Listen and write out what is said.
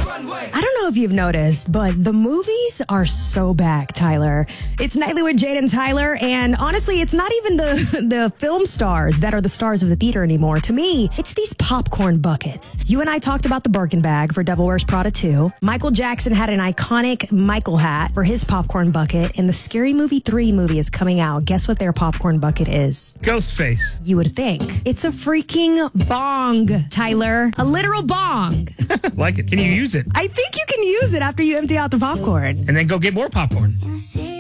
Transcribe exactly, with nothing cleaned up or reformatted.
I don't know if you've noticed, but the movies are so back, Tyler. It's Nightly with Jade and Tyler, and honestly, it's not even the, the film stars that are the stars of the theater anymore. To me, it's these popcorn buckets. You and I talked about the Birkin bag for Devil Wears Prada two. Michael Jackson had an iconic Michael hat for his popcorn bucket, and the Scary Movie three movie is coming out. Guess what their popcorn bucket is? Ghostface. You would think. It's a freaking bong, Tyler. A literal bong. Like it. Can you use it? I think you can use it after you empty out the popcorn. And then go get more popcorn.